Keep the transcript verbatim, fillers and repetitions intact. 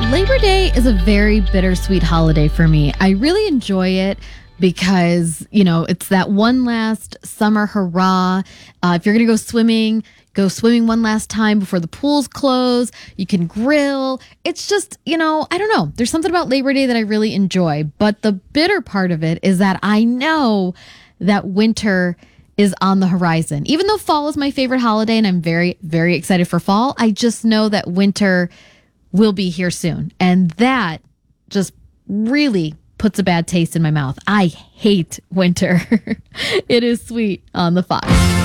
Labor Day is a very bittersweet holiday for me. I really enjoy it because, you know, it's that one last summer hurrah. Uh, if you're going to go swimming, go swimming one last time before the pools close. You can grill. It's just, you know, I don't know. There's something about Labor Day that I really enjoy. But the bitter part of it is that I know that winter is on the horizon. Even though fall is my favorite holiday and I'm very, very excited for fall, I just know that winter will be here soon. And that just really puts a bad taste in my mouth. I hate winter. It is Sweet on the Fox.